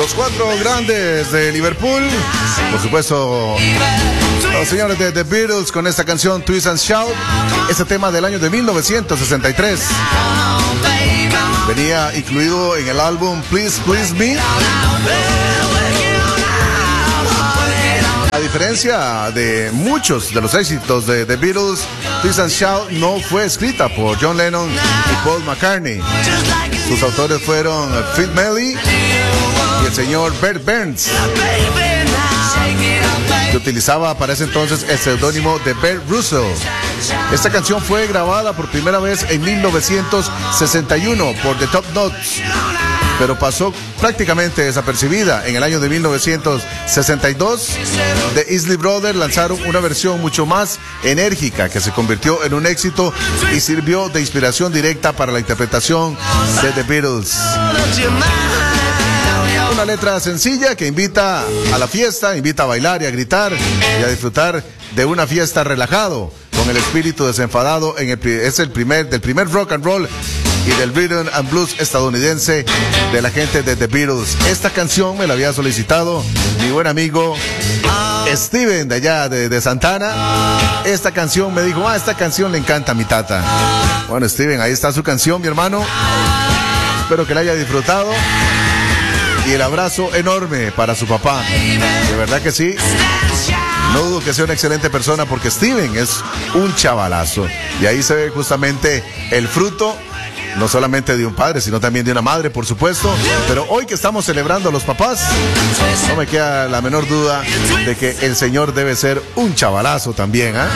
Los cuatro grandes de Liverpool, por supuesto, los señores de The Beatles con esta canción Twist and Shout, este tema del año de 1963. Venía incluido en el álbum Please Please Me. A diferencia de muchos de los éxitos de The Beatles, Twist and Shout no fue escrita por John Lennon y Paul McCartney. Sus autores fueron Phil Melly y el señor Bert Burns, que utilizaba para ese entonces el seudónimo de Bert Russell. Esta canción fue grabada por primera vez en 1961 por The Top Notes, pero pasó prácticamente desapercibida. En el año de 1962, The Isley Brothers lanzaron una versión mucho más enérgica que se convirtió en un éxito y sirvió de inspiración directa para la interpretación de The Beatles. Una letra sencilla que invita a la fiesta, invita a bailar y a gritar y a disfrutar de una fiesta relajado, con el espíritu desenfadado del primer rock and roll y del rhythm and blues estadounidense de la gente de The Beatles. Esta canción me la había solicitado mi buen amigo Steven de allá de Santana. Esta canción me dijo, esta canción le encanta a mi tata. Bueno, Steven, ahí está su canción, mi hermano. Espero que la haya disfrutado. Y el abrazo enorme para su papá. De verdad que sí. No dudo que sea una excelente persona porque Steven es un chavalazo. Y ahí se ve justamente el fruto, no solamente de un padre, sino también de una madre, por supuesto. Pero hoy que estamos celebrando a los papás, no me queda la menor duda de que el señor debe ser un chavalazo también, ¿eh?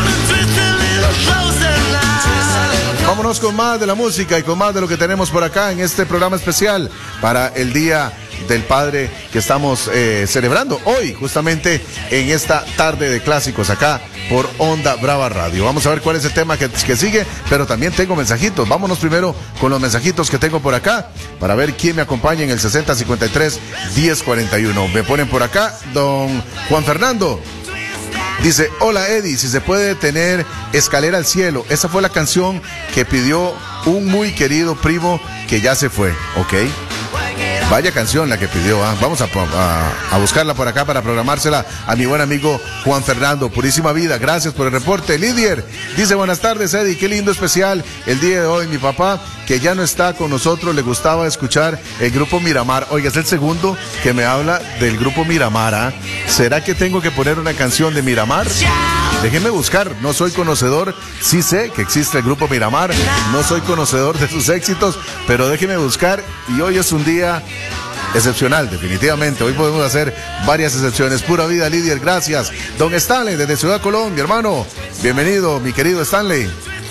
Vámonos con más de la música y con más de lo que tenemos por acá en este programa especial para el Día del Padre que estamos celebrando hoy, justamente en esta tarde de clásicos acá por Onda Brava Radio. Vamos a ver cuál es el tema que sigue, pero también tengo mensajitos. Vámonos primero con los mensajitos que tengo por acá para ver quién me acompaña en el 6053-1041. Me ponen por acá don Juan Fernando. Dice, hola Eddie, si se puede tener Escalera al Cielo. Esa fue la canción que pidió un muy querido primo que ya se fue, ¿ok? Vaya canción la que pidió, ¿eh? Vamos a buscarla por acá para programársela a mi buen amigo Juan Fernando. Purísima vida, gracias por el reporte. Lidier dice, buenas tardes Eddie, qué lindo especial el día de hoy. Mi papá, que ya no está con nosotros, le gustaba escuchar el grupo Miramar. Oiga, es el segundo que me habla del grupo Miramar, ¿eh? ¿Será que tengo que poner una canción de Miramar? Déjenme buscar, no soy conocedor, sí sé que existe el grupo Miramar, no soy conocedor de sus éxitos, pero déjenme buscar y hoy es un día excepcional, definitivamente, hoy podemos hacer varias excepciones. Pura vida, Lidier, gracias. Don Stanley, desde Ciudad Colón, mi hermano, bienvenido, mi querido Stanley.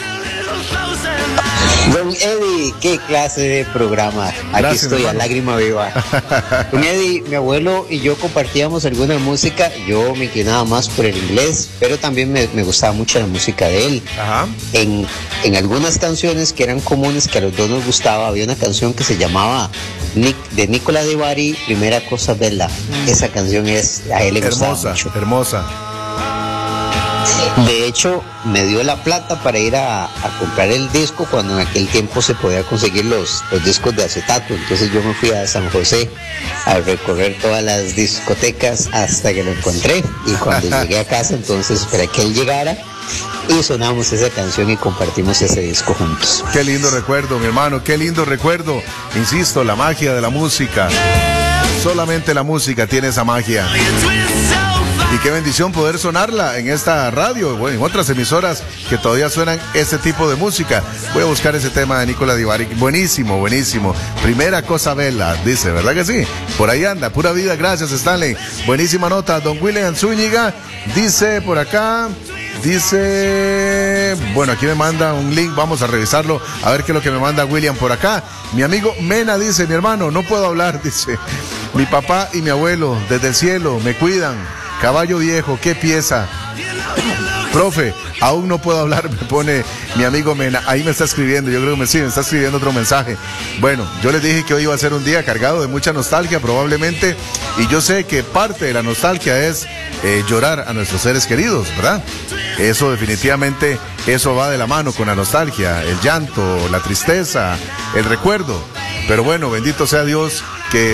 Don Eddie, qué clase de programa. Aquí gracias, estoy hermano. A lágrima viva. Don Eddie, mi abuelo y yo compartíamos alguna música. Yo me inclinaba más por el inglés, pero también me gustaba mucho la música de él. Ajá. En algunas canciones que eran comunes, que a los dos nos gustaba, había una canción que se llamaba de Nicola Di Bari, Primera Cosa Bella. Esa canción a él le gustaba mucho. Hermosa. De hecho, me dio la plata para ir a comprar el disco cuando en aquel tiempo se podía conseguir los discos de acetato. Entonces yo me fui a San José a recorrer todas las discotecas hasta que lo encontré. Y cuando llegué a casa, entonces esperé que él llegara y sonamos esa canción y compartimos ese disco juntos. Qué lindo recuerdo, mi hermano, qué lindo recuerdo. Insisto, la magia de la música. Solamente la música tiene esa magia. Y qué bendición poder sonarla en esta radio, bueno, en otras emisoras que todavía suenan ese tipo de música. Voy a buscar ese tema de Nicola Di Bari. Buenísimo, buenísimo. Primera Cosa Bella, dice, ¿verdad que sí? Por ahí anda, pura vida, gracias Stanley. Buenísima nota. Don William Zúñiga dice por acá, bueno, aquí me manda un link, vamos a revisarlo, a ver qué es lo que me manda William por acá. Mi amigo Mena dice, mi hermano, no puedo hablar, dice, mi papá y mi abuelo desde el cielo me cuidan. Caballo viejo, qué pieza. Profe, aún no puedo hablar, me pone mi amigo Mena. Ahí me está escribiendo, yo creo que me está escribiendo otro mensaje. Bueno, yo les dije que hoy iba a ser un día cargado de mucha nostalgia probablemente. Y yo sé que parte de la nostalgia es llorar a nuestros seres queridos, ¿verdad? Eso definitivamente, eso va de la mano con la nostalgia, el llanto, la tristeza, el recuerdo. Pero bueno, bendito sea Dios que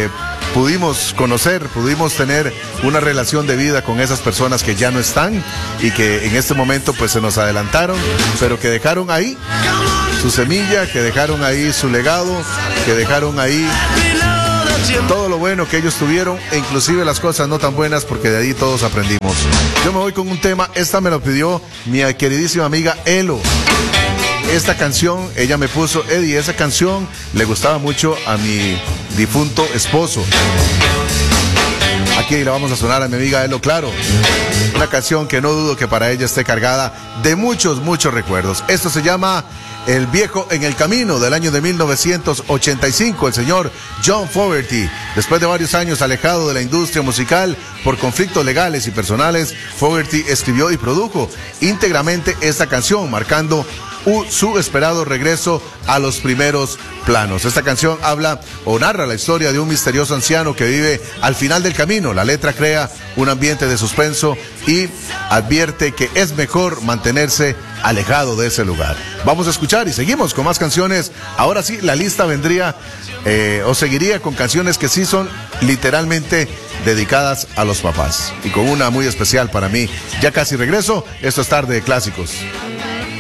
pudimos conocer, pudimos tener una relación de vida con esas personas que ya no están y que en este momento pues se nos adelantaron, pero que dejaron ahí su semilla, que dejaron ahí su legado, que dejaron ahí todo lo bueno que ellos tuvieron e inclusive las cosas no tan buenas, porque de ahí todos aprendimos. Yo me voy con un tema, esta me lo pidió mi queridísima amiga Elo. Esta canción, ella me puso, Eddie, esa canción le gustaba mucho a mi difunto esposo. Aquí la vamos a sonar a mi amiga Elo, claro. Una canción que no dudo que para ella esté cargada de muchos, muchos recuerdos. Esto se llama El viejo en el camino, del año de 1985. El señor John Fogerty, después de varios años alejado de la industria musical por conflictos legales y personales, Fogerty escribió y produjo íntegramente esta canción, marcando su esperado regreso a los primeros planos. Esta canción habla o narra la historia de un misterioso anciano que vive al final del camino. La letra crea un ambiente de suspenso y advierte que es mejor mantenerse alejado de ese lugar. Vamos a escuchar y seguimos con más canciones. Ahora sí, la lista vendría o seguiría con canciones que sí son literalmente dedicadas a los papás. Y con una muy especial para mí. Ya casi regreso. Esto es Tarde de Clásicos.